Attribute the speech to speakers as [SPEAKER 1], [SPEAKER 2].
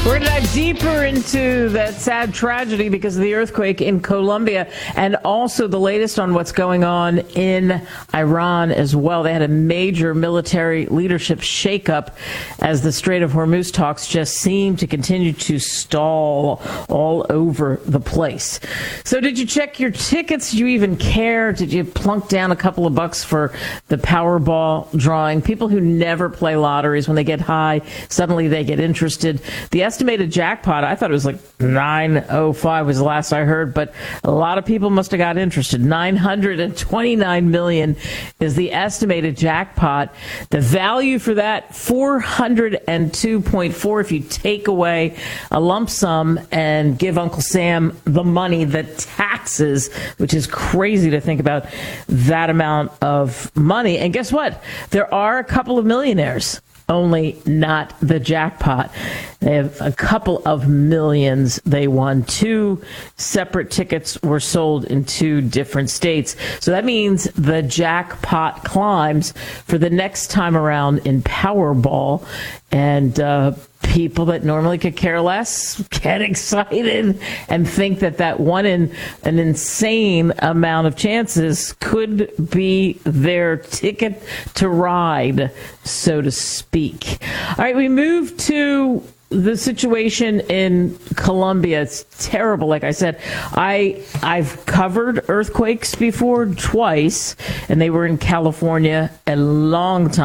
[SPEAKER 1] We're going to dive deeper into that sad tragedy because of the earthquake in Colombia and also the latest on what's going on in Iran as well. They had a major military leadership shakeup as the Strait of Hormuz talks just seem to continue to stall all over the place. So did you check your tickets? Did you even care? Did you plunk down a couple of bucks for the Powerball drawing? People who never play lotteries, when they get high, suddenly they get interested. The estimated jackpot, I thought it was like 905 was the last I heard, but a lot of people must have got interested. 929 million is the estimated jackpot. The value for that, 402.4 if you take away a lump sum and give Uncle Sam the money, the taxes, which is crazy to think about that amount of money. And guess what? There are a couple of millionaires, only not the jackpot. They have a couple of millions they won. 2 separate tickets were sold in 2 different states. So that means the jackpot climbs for the next time around in Powerball. And people that normally could care less get excited and think that one in an insane amount of chances could be their ticket to ride, so to speak. All right, we move to the situation in Colombia. It's terrible. Like I said, I've covered earthquakes before twice, and they were in California a long time